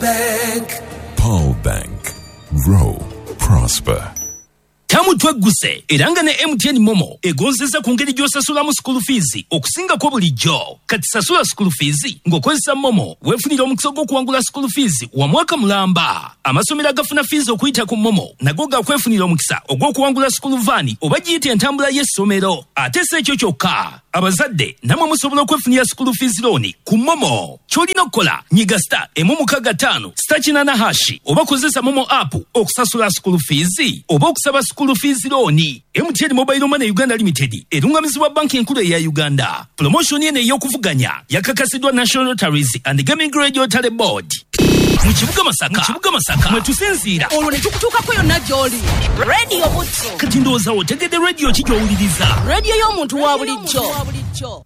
Pearl Bank. Grow, prosper. Tamu twegguse eranga ne MTN Momo egonzeza ku ngeri gy'osasulamu school fees okusinga ko bulijjo. Kati sasula school fees ng'okozesa Momo weefunira omukisa gw'okuwangula school fees wa mwaka mulamba. Amasomero agafuna fees okuyita ku Momo nago gakwefunira omukisa ogw'okuwangula school van oba giyite entambula y'essomero. Ate si ekyo kyokka, abazadde namwe musobola okwefunira school fees loan ku Momo. Ky'olina okukola nyiga *165*8 oba kozesa Momo app okusasula school fees oba okusaba school fees loan. MTN Mobile Money Uganda Limited erungamizibwa banki enkulu eya Uganda. Promotion eno ey'okuvuganya yakakasidwa National Lotteries and Gaming Regulatory Board. Mukibuga Masaka mwe tusinziira olwo ne tukutuukako yonna gy'oli. Radio Butso kati ndowooza otegedde radio ki gy'owuliriza. Radio y'omuntu wa bulijjo.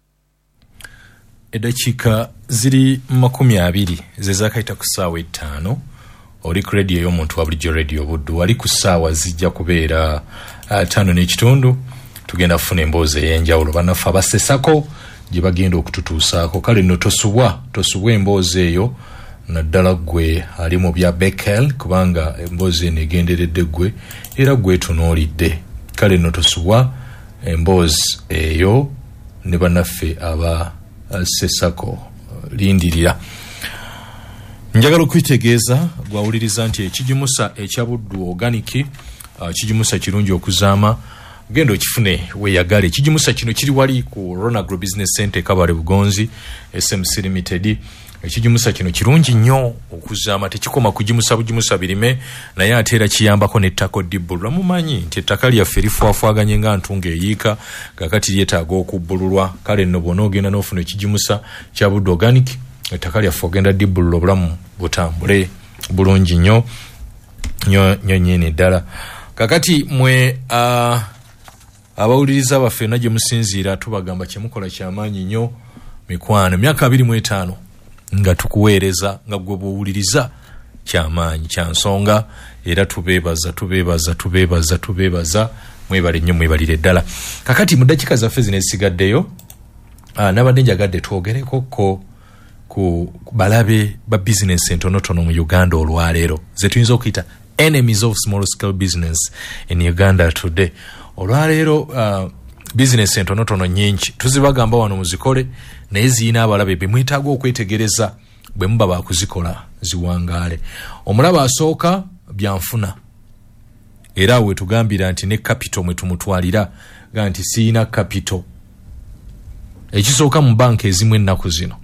Eddakiika ziri 20 ze zaakayita ku ssaawa 5 oli ku radio y'omuntu wa bulijjo Radio Buddu. Wali ku ssaawa zijja kubeera 5:30 tugenda kufuna emboozi ey'enjawulo bannaffe abasesako gye bagenda okututuusaako. Kale nno tosubwa emboozi eyo naddala gwe ali mu bya Bekel kubanga emboozi eno egenderedde gwe era gwe tunuulidde. Kale nno tosubwa emboozi eyo ne bannaffe aba sesako lindirira. Njagala okuyitegeeza gwawuliriza nti ekijimusa ekya Buddu organic kijimusa kirungi okuzaama genda okifune weeyagale. Ekijimusa kino kiri wali ku Ronagro Business Center Kabale Bugonzi SMC Limited. Ekijimusa kino kirungi nnyo okuzaama, tekikoma kujimusa birime naye ate era kiyambako n'ettako dibbulwa. Mumanyi nti ettaka lyaffe lifuafuaganye nga ntunga eyiika kakati lyetaaga okubbululwa. Kale nno bw'ona ogenda n'ofuna ekijimusa kya Buddu organic ettaka lyaffe ogenda dibbulula obulamu butambule bulungi nnyo nnyini ddala. Kakati mwe abawuliriza baffe na gye musinziira tubagamba kyemukola kyamaanyi nnyo mikwano. Myaka 25 nga tukuweereza nga gwe buwuliriza kyamaanyi kya nsonga era tubeebaza mwebale nnyo mwebalire ddala. Kakati mu ddakiika zaffe zino ezisigaddeyo nabadde njagadde twogereko ku balabe ba business entonotono mu Uganda olwaleero ze tuyinza okuyita enemies of small scale business in Uganda today. Olwaleero business entonotono nyingi tuzibagamba wano muzikole naye ziyina abalabe be mwetaaga okwetegereza bwe muba bakuzikola ziwangaale. Omulaba asooka byanfuna era we tugambira nti ne capital mwe tumutwalira ga nti siyina capital. Ekisooka mu banka ezimu ennaku zino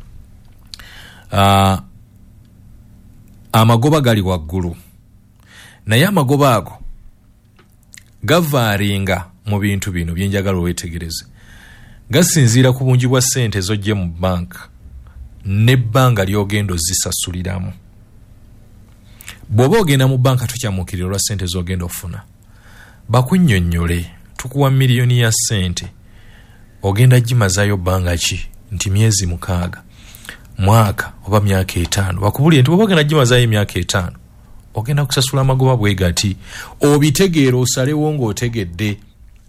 amagoba gali waggulu naye amagoba ago gavaaringa mu bintu bino byenjagala wetegereze. Gasinziira ku bungi bwa ssente zojje mu banka n'ebbanga ly'ogenda ozisasuliramu. Bw'oba ogenda mu banka tukyamuukirira olwa ssente z'ogenda ofuna bakunnyonnyole tukuwa miliyoni ya ssente ogenda gimazaayo bbanga ki nti myezi 6 mwaka oba myaka 5 bakubulire nti bw'oba ogenda gimazaayo emyaka 5 ogenda kusasula amagoba bwe gati obitegeera osalewo ng'otegedde.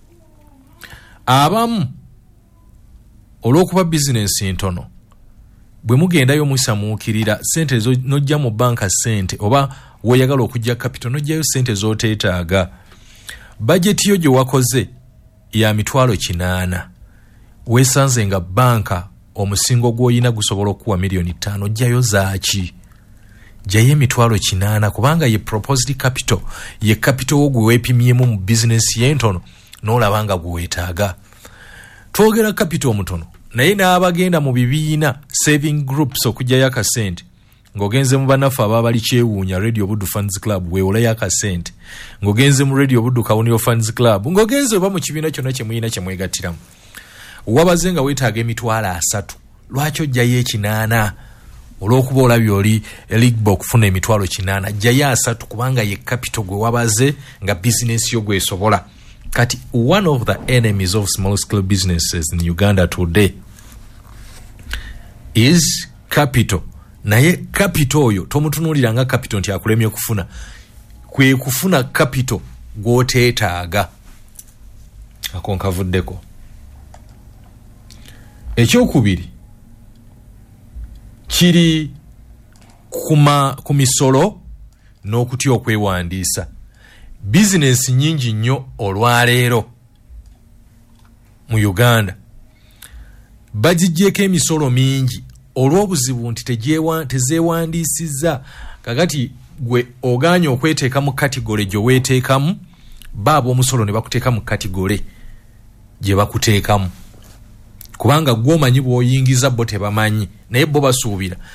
Abamu olw'okuba bizinensi ntono bwe mugendayo musamuukirira ssente nojja mu banka ssente oba weeyagala okujja capital nojjayo ssente z'oteetaaga. Bajeti yo gye wakoze ya mitwalo 8 weesanze nga banka omusingo gw'oyina gusobola okuwa miliyoni 5 ojjayo zaaki? Jaye mitwalo 8 kubanga ye proposed capital ye capital ogwe weepimyemu mu business yentono n'olabanga gweetaaga. Twogera capital mutono naye n'abagenda mu bibiina saving groups okujjayo akasente ng'ogenze mu bannaffe ababali kyewuunya Radio Buddu Funds Club weewolayo akasente, ng'ogenze mu Radio Buddu Kawunio Funds Club, ng'ogenze oba mu kibiina kyonna kye muyina kye mwegattiramu wabaze nga weetaaga emitwalo 3 lwaki ojjayo 8 olw'okuba olabye oli eligbo okufuna emitwalo 8 jjayo 3 kubanga ye capital gwe wabaze nga business yo gwesobola. Kati one of the enemies of small scale businesses in Uganda today is capital. Naye capital oyo tomutunulira nga capital nti akulemye okufuna, kwe kufuna capital gwoteetaaga. Akonkavuddeko. Ekyokubiri kiri ku misolo n'okutya okwewandiisa. Bizinesi nnyingi nnyo olwaleero mu Uganda bagijjeko emisolo mingi olw'obuzibu nti tezeewandiisizza. Kakati gwe oganye okweteeka mu kategole gye weeteekamu, baaba omusolo ne bakuteeka mu kategole gye bakuteekamu, kubanga gwe omanyi bw'oyingiza bo tebamanyi, naye bo basuubira